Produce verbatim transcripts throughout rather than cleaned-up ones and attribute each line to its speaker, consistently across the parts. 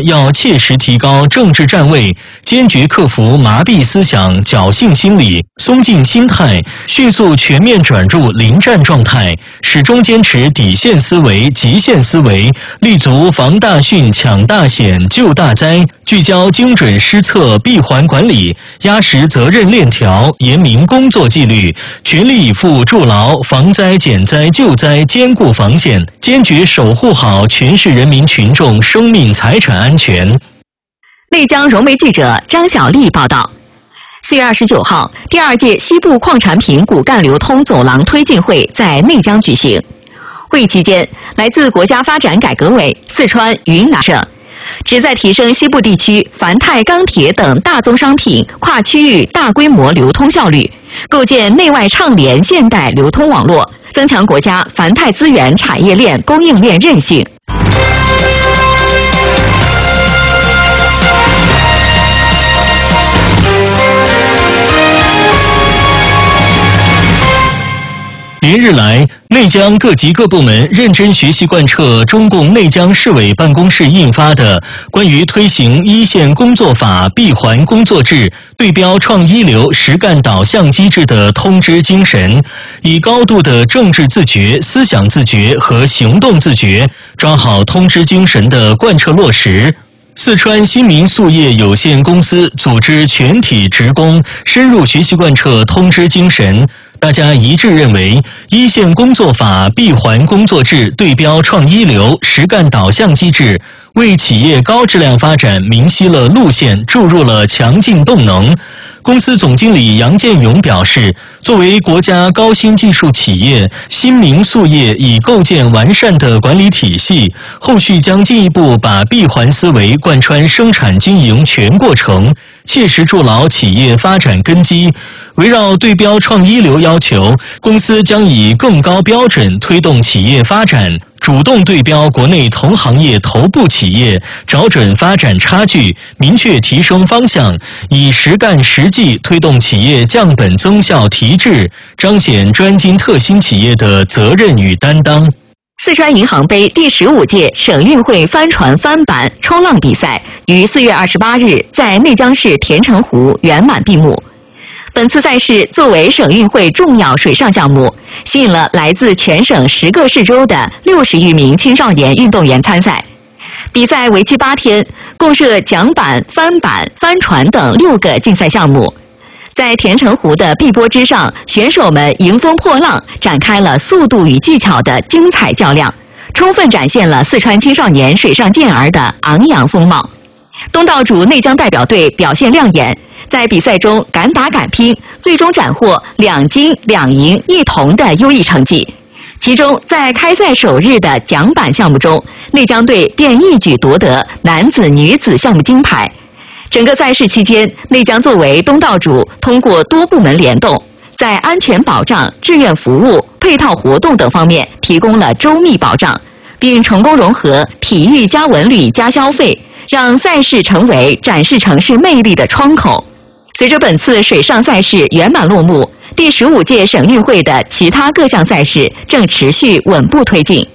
Speaker 1: 官要切实提高政治站位，坚决克服麻痹思想、侥幸心理、松静心态，迅速全面转入临战状态，始终坚持底线思维、极限思维，立足防大汛、抢大险、救大灾，聚焦精准施策、闭环管理，压实责任链条，严明工作纪律，全力以赴筑牢防灾减灾救灾坚固防线，坚决守护好全市人民群众生命财产安全。
Speaker 2: 内江融媒记者张小丽报道。四月二十九号，第二届西部矿产品骨干流通走廊推进会在内江举行。会议期间，来自国家发展改革委、四川、云南省，旨在提升西部地区钒钛、钢铁等大宗商品跨区域大规模流通效率，构建内外畅联现代流通网络，增强国家钒钛资源产业链供应链韧性。
Speaker 1: 连日来，内江各级各部门认真学习贯彻中共内江市委办公室印发的关于推行一线工作法闭环工作制、对标创一流实干导向机制的通知精神，以高度的政治自觉、思想自觉和行动自觉，抓好通知精神的贯彻落实。四川新民塑业有限公司组织全体职工深入学习贯彻通知精神，大家一致认为，一线工作法闭环工作制对标创一流实干导向机制，为企业高质量发展明晰了路线，注入了强劲动能。公司总经理杨建勇表示，作为国家高新技术企业，新民塑业已构建完善的管理体系，后续将进一步把闭环思维贯穿生产经营全过程，切实筑牢企业发展根基。围绕对标创一流要求，公司将以更高标准推动企业发展，主动对标国内同行业头部企业，找准发展差距，明确提升方向，以实干实际推动企业降本增效提质，彰显专精特新企业的责任与担当。
Speaker 2: 四川银行杯第十五届省运会帆船帆板冲浪比赛于四月二十八日在内江市田城湖圆满闭幕。本次赛事作为省运会重要水上项目，吸引了来自全省十个市州的六十余名青少年运动员参赛。比赛为期八天，共设桨板、帆板、帆船等六个竞赛项目。在田城湖的碧波之上，选手们迎风破浪，展开了速度与技巧的精彩较量，充分展现了四川青少年水上健儿的昂扬风貌。东道主内江代表队表现亮眼，在比赛中敢打敢拼，最终斩获两金两银一铜的优异成绩。其中，在开赛首日的桨板项目中，内江队便一举夺得男子、女子项目金牌。整个赛事期间，内江作为东道主，通过多部门联动，在安全保障、志愿服务、配套活动等方面提供了周密保障，并成功融合体育加文旅加消费，让赛事成为展示城市魅力的窗口。随着本次水上赛事圆满落幕，第十五届省运会的其他各项赛事正持续稳步推进。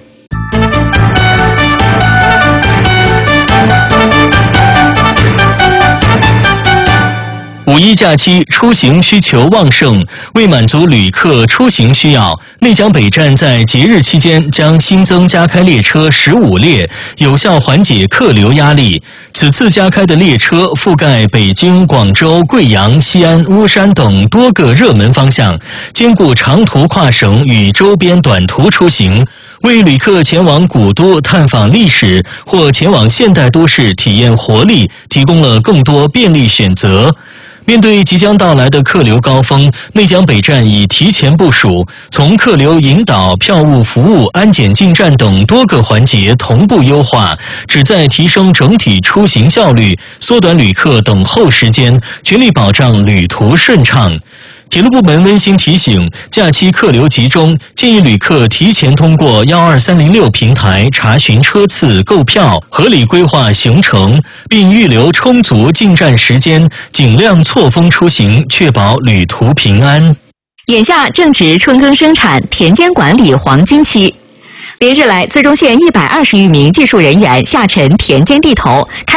Speaker 1: 五一假期出行需求旺盛，为满足旅客出行需要，内江北站在节日期间将新增加开列车十五列，有效缓解客流压力。此次加开的列车覆盖北京、广州、贵阳、西安、巫山等多个热门方向，兼顾长途跨省与周边短途出行，为旅客前往古都探访历史或前往现代都市体验活力提供了更多便利选择。面对即将到来的客流高峰，内江北站已提前部署，从客流引导、票务服务、安检进站等多个环节同步优化，旨在提升整体出行效率，缩短旅客等候时间，全力保障旅途顺畅。铁路部门温馨提醒，假期客流集中，建议旅客提前通过一二三零六平台查询车次、购票，合理规划行程，并预留充足进站时间，尽量错峰出行，确保旅途平安。
Speaker 2: 眼下正值春耕生产、田间管理黄金期，连日来，淄中县一百二十余名技术人员下沉田间地头，开